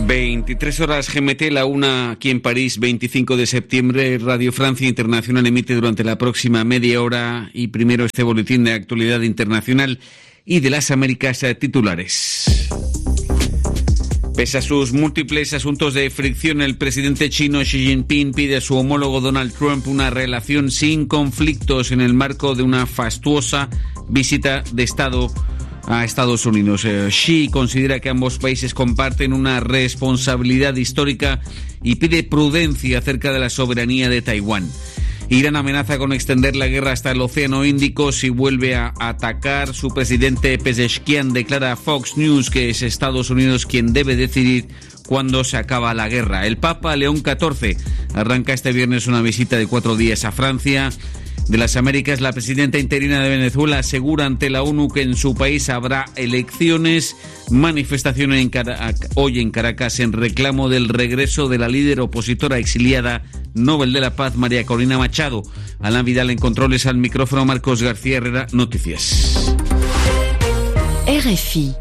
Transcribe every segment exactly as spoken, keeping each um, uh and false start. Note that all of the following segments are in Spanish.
veintitrés horas G M T, la una aquí en París, veinticinco de septiembre. Radio Francia Internacional emite durante la próxima media hora y primero este boletín de actualidad internacional y de las Américas titulares. Pese a sus múltiples asuntos de fricción, el presidente chino Xi Jinping pide a su homólogo Donald Trump una relación sin conflictos en el marco de una fastuosa visita de Estado a Estados Unidos. Eh, Xi considera que ambos países comparten una responsabilidad histórica y pide prudencia acerca de la soberanía de Taiwán. Irán amenaza con extender la guerra hasta el Océano Índico si vuelve a atacar. Su presidente Pezeshkian declara a Fox News que es Estados Unidos quien debe decidir cuándo se acaba la guerra. El Papa León catorce arranca este viernes una visita de cuatro días a Francia. De las Américas, la presidenta interina de Venezuela asegura ante la ONU que en su país habrá elecciones. Manifestaciones en Cara- hoy en Caracas en reclamo del regreso de la líder opositora exiliada Nobel de la Paz, María Corina Machado. Alain Vidal en controles, al micrófono Marcos García Herrera, Noticias. R F I.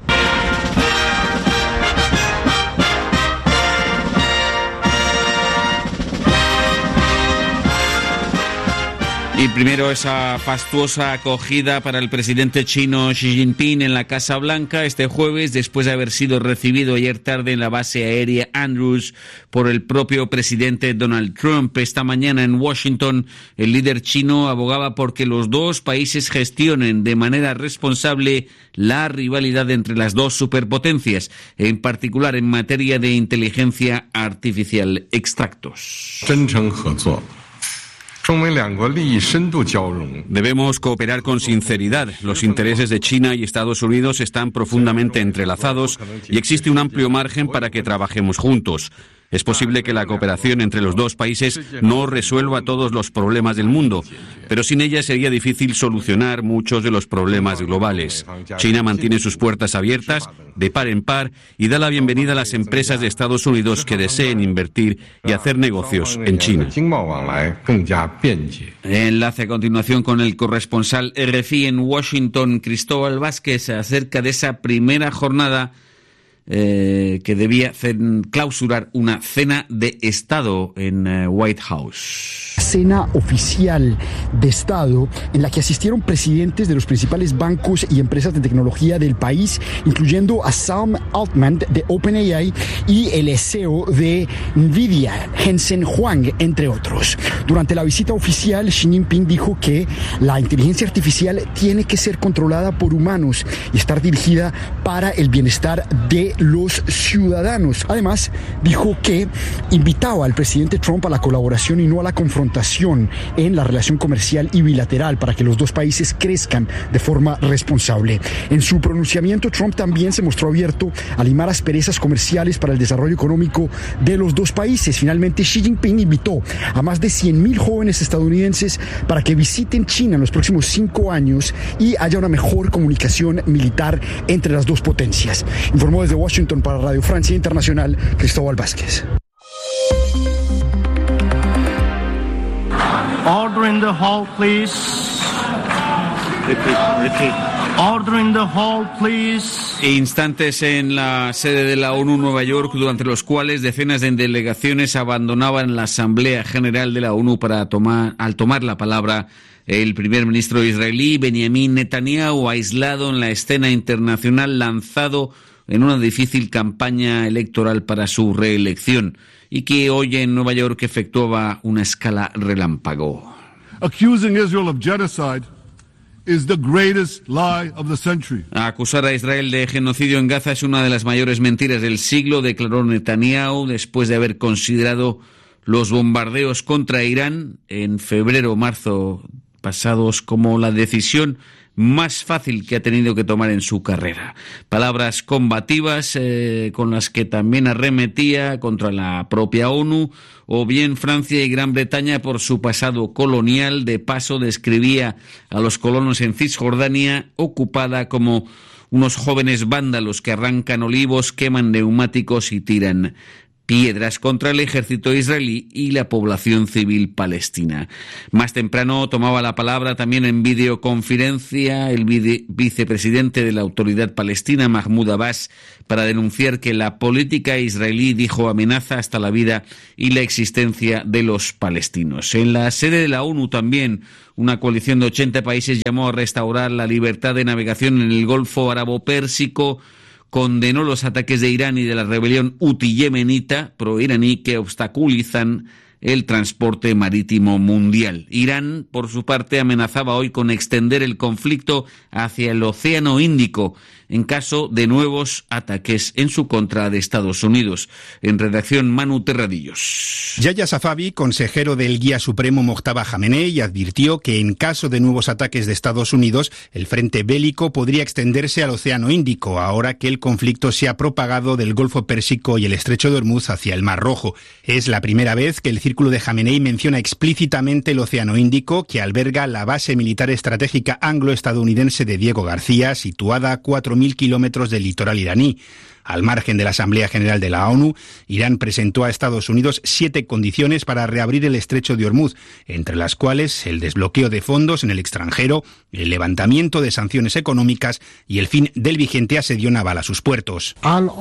Y primero esa fastuosa acogida para el presidente chino Xi Jinping en la Casa Blanca este jueves, después de haber sido recibido ayer tarde en la base aérea Andrews por el propio presidente Donald Trump. Esta mañana en Washington, el líder chino abogaba por que los dos países gestionen de manera responsable la rivalidad entre las dos superpotencias, en particular en materia de inteligencia artificial. Extractos. Debemos cooperar con sinceridad. Los intereses de China y Estados Unidos están profundamente entrelazados y existe un amplio margen para que trabajemos juntos. Es posible que la cooperación entre los dos países no resuelva todos los problemas del mundo, pero sin ella sería difícil solucionar muchos de los problemas globales. China mantiene sus puertas abiertas de par en par y da la bienvenida a las empresas de Estados Unidos que deseen invertir y hacer negocios en China. Enlace a continuación con el corresponsal R F I en Washington, Cristóbal Vázquez, acerca de esa primera jornada Eh, que debía clausurar una cena de Estado en eh, White House. Cena oficial de Estado en la que asistieron presidentes de los principales bancos y empresas de tecnología del país, incluyendo a Sam Altman de OpenAI y el C E O de Nvidia, Jensen Huang, entre otros. Durante la visita oficial, Xi Jinping dijo que la inteligencia artificial tiene que ser controlada por humanos y estar dirigida para el bienestar de los ciudadanos. Además, dijo que invitaba al presidente Trump a la colaboración y no a la confrontación en la relación comercial y bilateral para que los dos países crezcan de forma responsable. En su pronunciamiento, Trump también se mostró abierto a limar asperezas comerciales para el desarrollo económico de los dos países. Finalmente, Xi Jinping invitó a más de cien mil jóvenes estadounidenses para que visiten China en los próximos cinco años y haya una mejor comunicación militar entre las dos potencias. Informó desde Washington para Radio Francia Internacional, Cristóbal Vázquez. Order in the hall, please. Repeat, repeat. Order in the hall, please. Instantes en la sede de la ONU Nueva York, durante los cuales decenas de delegaciones abandonaban la Asamblea General de la ONU para tomar, al tomar la palabra el primer ministro israelí Benjamin Netanyahu, aislado en la escena internacional, lanzado en una difícil campaña electoral para su reelección, y que hoy en Nueva York efectuaba una escala relámpago. Accusing Israel of genocide is the greatest lie of the century. Acusar a Israel de genocidio en Gaza es una de las mayores mentiras del siglo, declaró Netanyahu después de haber considerado los bombardeos contra Irán en febrero o marzo pasados como la decisión más fácil que ha tenido que tomar en su carrera. Palabras combativas eh, con las que también arremetía contra la propia ONU, o bien Francia y Gran Bretaña por su pasado colonial. De paso describía a los colonos en Cisjordania ocupada como unos jóvenes vándalos que arrancan olivos, queman neumáticos y tiran piedras contra el ejército israelí y la población civil palestina. Más temprano tomaba la palabra también en videoconferencia el vicepresidente de la Autoridad Palestina, Mahmoud Abbas, para denunciar que la política israelí, dijo, amenaza hasta la vida y la existencia de los palestinos. En la sede de la ONU también una coalición de ochenta países llamó a restaurar la libertad de navegación en el Golfo Árabo-Pérsico, condenó los ataques de Irán y de la rebelión huti yemenita pro-iraní que obstaculizan el transporte marítimo mundial. Irán, por su parte, amenazaba hoy con extender el conflicto hacia el Océano Índico en caso de nuevos ataques en su contra de Estados Unidos. En redacción, Manu Terradillos. Yahya Safavi, consejero del Guía Supremo Mojtaba Jamenei, advirtió que en caso de nuevos ataques de Estados Unidos, el frente bélico podría extenderse al Océano Índico, ahora que el conflicto se ha propagado del Golfo Pérsico y el Estrecho de Hormuz hacia el Mar Rojo. Es la primera vez que el Círculo de Jamenei menciona explícitamente el Océano Índico, que alberga la base militar estratégica anglo-estadounidense de Diego García, situada a cuatro mil kilómetros del litoral iraní. Al margen de la Asamblea General de la ONU, Irán presentó a Estados Unidos siete condiciones para reabrir el Estrecho de Hormuz, entre las cuales el desbloqueo de fondos en el extranjero, el levantamiento de sanciones económicas y el fin del vigente asedio naval a sus puertos.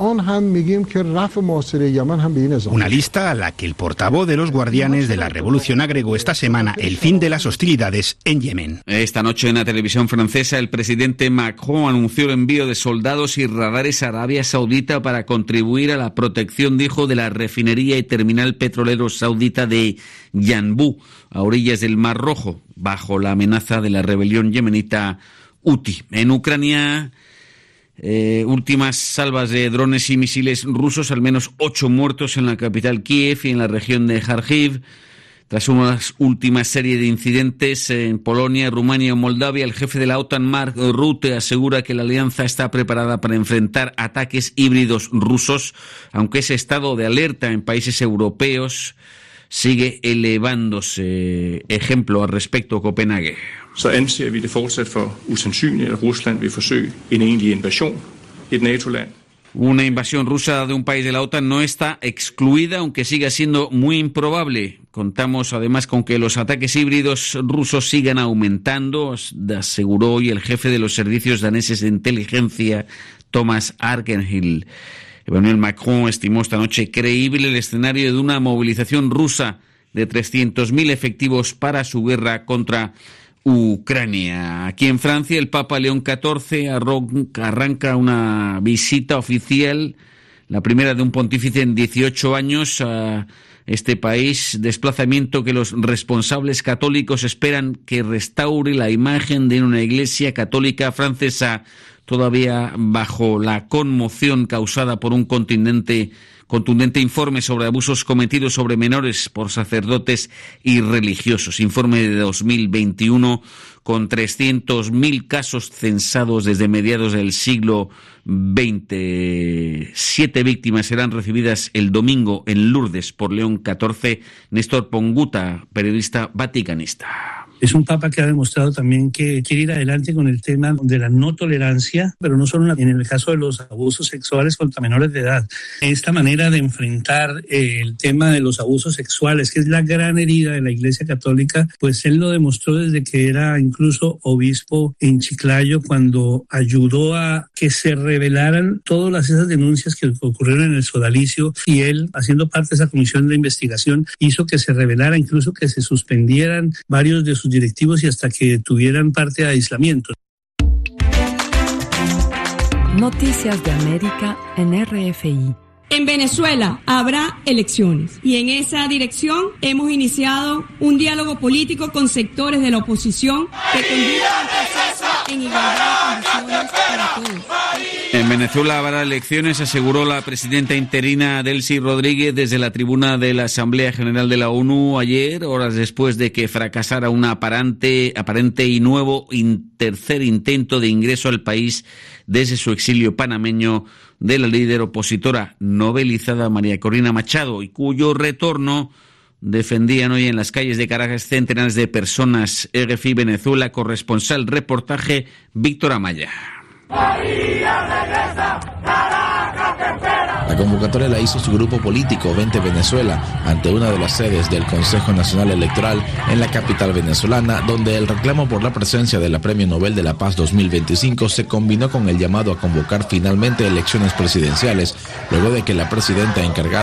Una lista a la que el portavoz de los guardianes de la revolución agregó esta semana el fin de las hostilidades en Yemen. Esta noche en la televisión francesa, el presidente Macron anunció el envío de soldados y radares a Arabia Saudita para contribuir a la protección, dijo, de la refinería y terminal petrolero saudita de Yanbu, a orillas del Mar Rojo, bajo la amenaza de la rebelión yemenita Huti. En Ucrania, eh, últimas salvas de drones y misiles rusos, al menos ocho muertos en la capital Kiev y en la región de Kharkiv. Tras una última serie de incidentes en Polonia, Rumania o Moldavia, el jefe de la OTAN, Mark Rutte, asegura que la alianza está preparada para enfrentar ataques híbridos rusos, aunque ese estado de alerta en países europeos sigue elevándose. Ejemplo al respecto, Copenhague. Så anser vi det fortsat for usandsynligt, at Rusland vil forsøge en egentlig invasion i et NATO-land. Una invasión rusa de un país de la OTAN no está excluida, aunque siga siendo muy improbable. Contamos además con que los ataques híbridos rusos sigan aumentando, aseguró hoy el jefe de los servicios daneses de inteligencia, Thomas Arkenhill. Emmanuel Macron estimó esta noche creíble el escenario de una movilización rusa de trescientos mil efectivos para su guerra contra Ucrania. Aquí en Francia, el Papa León catorce arranca una visita oficial, la primera de un pontífice en dieciocho años, a este país, desplazamiento que los responsables católicos esperan que restaure la imagen de una iglesia católica francesa todavía bajo la conmoción causada por un contundente, contundente informe sobre abusos cometidos sobre menores por sacerdotes y religiosos. Informe de dos mil veintiuno con trescientos mil casos censados desde mediados del siglo veinte. Siete víctimas serán recibidas el domingo en Lourdes por León catorce. Néstor Ponguta, periodista vaticanista. Es un papa que ha demostrado también que quiere ir adelante con el tema de la no tolerancia, pero no solo en el caso de los abusos sexuales contra menores de edad. Esta manera de enfrentar el tema de los abusos sexuales, que es la gran herida de la Iglesia Católica, pues él lo demostró desde que era incluso obispo en Chiclayo, cuando ayudó a que se revelaran todas esas denuncias que ocurrieron en el sodalicio, y él, haciendo parte de esa comisión de investigación, hizo que se revelara, incluso que se suspendieran varios de sus directivos y hasta que tuvieran parte de aislamiento. Noticias de América en R F I. En Venezuela habrá elecciones y en esa dirección hemos iniciado un diálogo político con sectores de la oposición que conduzca un proceso en igualdad de condiciones para todos. En Venezuela habrá elecciones, aseguró la presidenta interina Delcy Rodríguez desde la tribuna de la Asamblea General de la ONU ayer, horas después de que fracasara un aparente, aparente y nuevo in, tercer intento de ingreso al país desde su exilio panameño de la líder opositora novelizada María Corina Machado, y cuyo retorno defendían hoy en las calles de Caracas centenares de personas. R F I Venezuela, corresponsal, reportaje Víctor Amaya. La convocatoria la hizo su grupo político Vente Venezuela ante una de las sedes del Consejo Nacional Electoral en la capital venezolana, donde el reclamo por la presencia de la Premio Nobel de la Paz dos mil veinticinco se combinó con el llamado a convocar finalmente elecciones presidenciales, luego de que la presidenta encargada